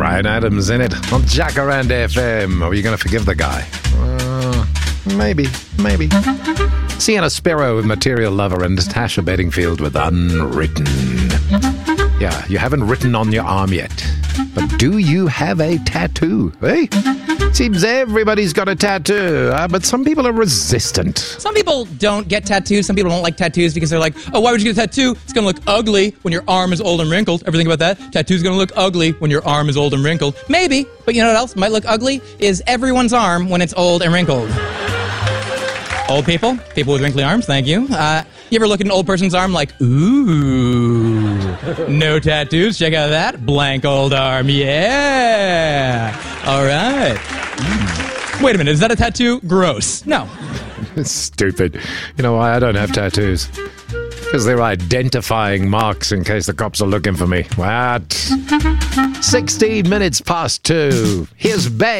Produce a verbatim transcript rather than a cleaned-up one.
Bryan Adams in it on Jacaranda F M. Are you going to forgive the guy? Uh, maybe, maybe. Sienna Sparrow with Material Lover and Tasha Bedingfield with Unwritten. Yeah, you haven't written on your arm yet. But do you have a tattoo? Eh? Seems everybody's got a tattoo, uh, but some people are resistant. Some people don't get tattoos. Some people don't like tattoos because they're like, oh, why would you get a tattoo? It's going to look ugly when your arm is old and wrinkled. Ever think about that? Tattoo's going to look ugly when your arm is old and wrinkled. Maybe, but you know what else might look ugly? Is everyone's arm when it's old and wrinkled. Old people, people with wrinkly arms, thank you. Uh, you ever look at an old person's arm like, ooh, no tattoos, check out that blank old arm, yeah. All right. Mm. Wait a minute, is that a tattoo? Gross. No. Stupid. You know why I don't have tattoos? Because they're identifying marks in case the cops are looking for me. What? sixteen minutes past two. Here's Bay.